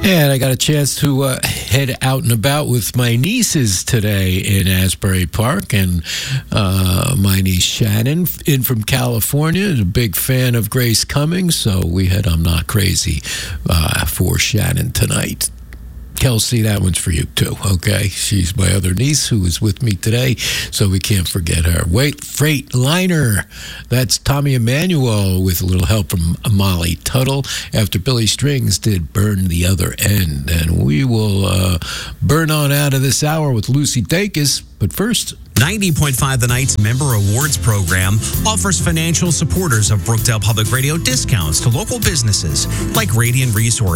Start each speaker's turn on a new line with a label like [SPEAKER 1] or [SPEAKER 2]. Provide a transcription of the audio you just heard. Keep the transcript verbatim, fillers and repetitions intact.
[SPEAKER 1] And I got a chance to uh, head out and about with my nieces today in Asbury Park. And uh, my niece Shannon, in from California, is a big fan of Grace Cummings. So we had I'm Not Crazy uh, for Shannon tonight. Kelsey, that one's for you too, okay? She's my other niece who is with me today, so we can't forget her. Wait, Freightliner. That's Tommy Emmanuel with a little help from Molly Tuttle after Billy Strings did Burn the Other End. And we will uh, burn on out of this hour with Lucy Dacus, but first...
[SPEAKER 2] ninety point five The Night's Member Awards Program offers financial supporters of Brookdale Public Radio discounts to local businesses like Radiant Resources.